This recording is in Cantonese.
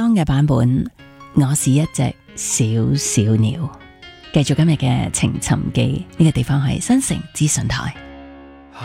桑嘅版本，我是一隻小小鳥。繼續今日嘅情尋記，呢個地方係新城資訊台。